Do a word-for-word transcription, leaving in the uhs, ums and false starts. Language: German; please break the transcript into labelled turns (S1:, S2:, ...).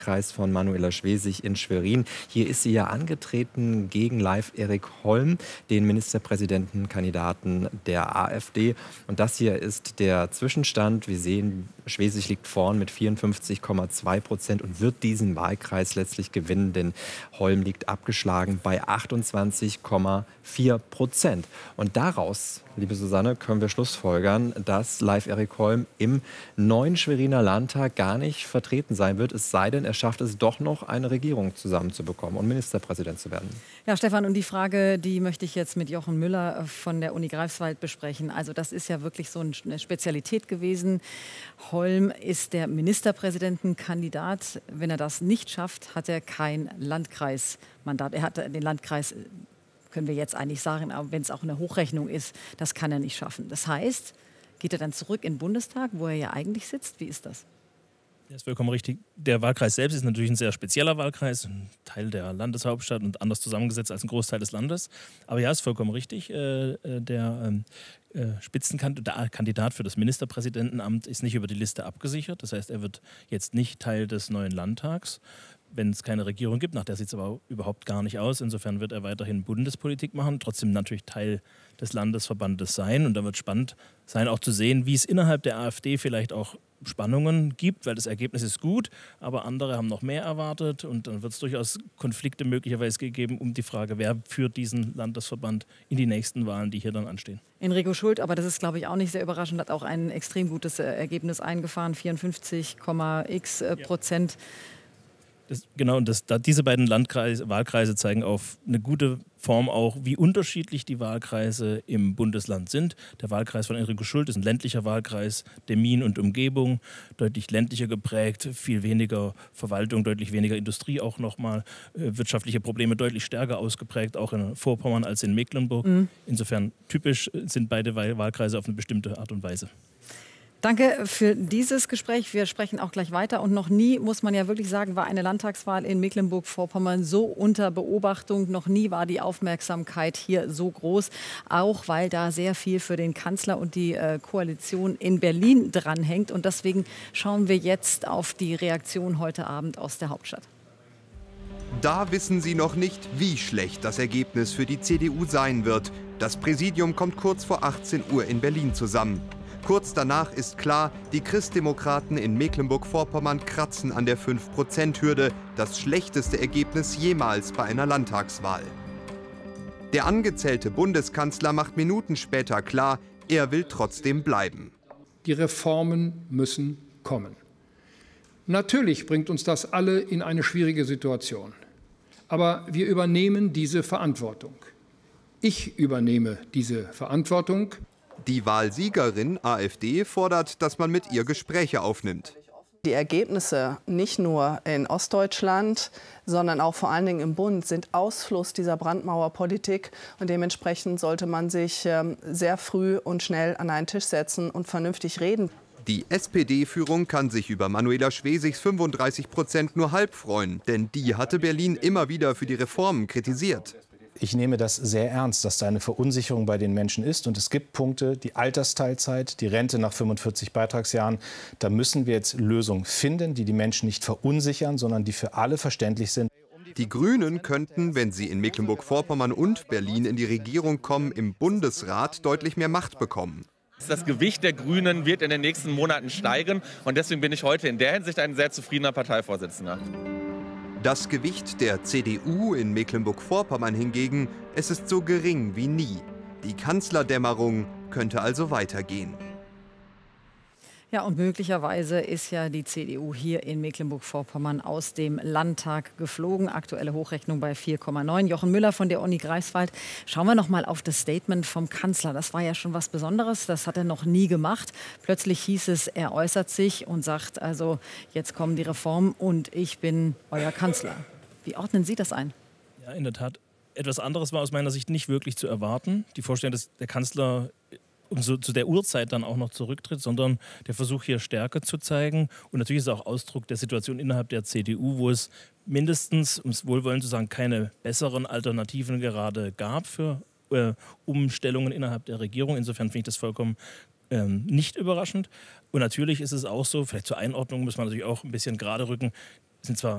S1: Kreis von Manuela Schwesig in Schwerin. Hier ist sie ja angetreten gegen Leif Erik Holm, den Ministerpräsidentenkandidaten der AfD. Und das hier ist der Zwischenstand. Wir sehen, Schwesig liegt vorn mit vierundfünfzig Komma zwei Prozent und wird diesen Wahlkreis letztlich gewinnen, denn Holm liegt abgeschlagen bei achtundzwanzig Komma vier Prozent. Und daraus, liebe Susanne, können wir schlussfolgern, dass Leif Erik Holm im neuen Schweriner Landtag gar nicht vertreten sein wird, es sei denn, er schafft es doch noch, eine Regierung zusammenzubekommen und Ministerpräsident zu werden.
S2: Ja, Stefan, und die Frage, die möchte ich jetzt mit Jochen Müller von der Uni Greifswald besprechen. Also das ist ja wirklich so eine Spezialität gewesen. Holm ist der Ministerpräsidentenkandidat. Wenn er das nicht schafft, hat er kein Landkreismandat. Er hat den Landkreis, können wir jetzt eigentlich sagen, aber wenn es auch eine Hochrechnung ist, das kann er nicht schaffen. Das heißt, geht er dann zurück in den Bundestag, wo er ja eigentlich sitzt? Wie ist das?
S3: Das ist vollkommen richtig. Der Wahlkreis selbst ist natürlich ein sehr spezieller Wahlkreis, ein Teil der Landeshauptstadt und anders zusammengesetzt als ein Großteil des Landes. Aber ja, ist vollkommen richtig. Äh, der äh, Spitzenkandidat für das Ministerpräsidentenamt ist nicht über die Liste abgesichert. Das heißt, er wird jetzt nicht Teil des neuen Landtags, wenn es keine Regierung gibt. Nach der sieht es aber überhaupt gar nicht aus. Insofern wird er weiterhin Bundespolitik machen, trotzdem natürlich Teil des Landesverbandes sein. Und da wird spannend sein, auch zu sehen, wie es innerhalb der AfD vielleicht auch Spannungen gibt, weil das Ergebnis ist gut, aber andere haben noch mehr erwartet und dann wird es durchaus Konflikte möglicherweise gegeben um die Frage, wer führt diesen Landesverband in die nächsten Wahlen, die hier dann anstehen.
S2: Enrico Schult, aber das ist, glaube ich, auch nicht sehr überraschend, hat auch ein extrem gutes Ergebnis eingefahren, vierundfünfzig Komma x Prozent. Ja.
S3: Das, genau, und das, da, diese beiden Landkreise, Wahlkreise zeigen auf eine gute Form auch, wie unterschiedlich die Wahlkreise im Bundesland sind. Der Wahlkreis von Enrico Schult ist ein ländlicher Wahlkreis, Demmin und Umgebung, deutlich ländlicher geprägt, viel weniger Verwaltung, deutlich weniger Industrie auch nochmal, äh, wirtschaftliche Probleme deutlich stärker ausgeprägt, auch in Vorpommern als in Mecklenburg. Mhm. Insofern typisch sind beide Wahlkreise auf eine bestimmte Art und Weise.
S2: Danke für dieses Gespräch. Wir sprechen auch gleich weiter. Und noch nie, muss man ja wirklich sagen, war eine Landtagswahl in Mecklenburg-Vorpommern so unter Beobachtung. Noch nie war die Aufmerksamkeit hier so groß. Auch weil da sehr viel für den Kanzler und die äh, Koalition in Berlin dranhängt. Und deswegen schauen wir jetzt auf die Reaktion heute Abend aus der Hauptstadt.
S4: Da wissen Sie noch nicht, wie schlecht das Ergebnis für die C D U sein wird. Das Präsidium kommt kurz vor achtzehn Uhr in Berlin zusammen. Kurz danach ist klar, die Christdemokraten in Mecklenburg-Vorpommern kratzen an der fünf Prozent Hürde, das schlechteste Ergebnis jemals bei einer Landtagswahl. Der angezählte Bundeskanzler macht Minuten später klar, er will trotzdem bleiben.
S5: Die Reformen müssen kommen. Natürlich bringt uns das alle in eine schwierige Situation. Aber wir übernehmen diese Verantwortung. Ich übernehme diese Verantwortung.
S4: Die Wahlsiegerin AfD fordert, dass man mit ihr Gespräche aufnimmt.
S6: Die Ergebnisse nicht nur in Ostdeutschland, sondern auch vor allen Dingen im Bund sind Ausfluss dieser Brandmauerpolitik. Und dementsprechend sollte man sich sehr früh und schnell an einen Tisch setzen und vernünftig reden.
S4: Die S P D-Führung kann sich über Manuela Schwesigs fünfunddreißig Prozent nur halb freuen, denn die hatte Berlin immer wieder für die Reformen kritisiert.
S7: Ich nehme das sehr ernst, dass da eine Verunsicherung bei den Menschen ist. Und es gibt Punkte, die Altersteilzeit, die Rente nach fünfundvierzig Beitragsjahren. Da müssen wir jetzt Lösungen finden, die die Menschen nicht verunsichern, sondern die für alle verständlich sind.
S4: Die Grünen könnten, wenn sie in Mecklenburg-Vorpommern und Berlin in die Regierung kommen, im Bundesrat deutlich mehr Macht bekommen.
S8: Das Gewicht der Grünen wird in den nächsten Monaten steigen. Und deswegen bin ich heute in der Hinsicht ein sehr zufriedener Parteivorsitzender.
S4: Das Gewicht der C D U in Mecklenburg-Vorpommern hingegen, es ist so gering wie nie. Die Kanzlerdämmerung könnte also weitergehen.
S2: Ja, und möglicherweise ist ja die C D U hier in Mecklenburg-Vorpommern aus dem Landtag geflogen. Aktuelle Hochrechnung bei vier Komma neun. Jochen Müller von der Uni Greifswald. Schauen wir noch mal auf das Statement vom Kanzler. Das war ja schon was Besonderes. Das hat er noch nie gemacht. Plötzlich hieß es, er äußert sich und sagt, also jetzt kommen die Reformen und ich bin euer Kanzler. Wie ordnen Sie das ein?
S3: Ja, in der Tat. Etwas anderes war aus meiner Sicht nicht wirklich zu erwarten. Die Vorstellung, dass der Kanzler und so zu der Uhrzeit dann auch noch zurücktritt, sondern der Versuch, hier Stärke zu zeigen. Und natürlich ist es auch Ausdruck der Situation innerhalb der C D U, wo es mindestens, um es wohlwollend zu sagen, keine besseren Alternativen gerade gab für äh, Umstellungen innerhalb der Regierung. Insofern finde ich das vollkommen ähm, nicht überraschend. Und natürlich ist es auch so, vielleicht zur Einordnung muss man natürlich auch ein bisschen gerade rücken, es sind zwar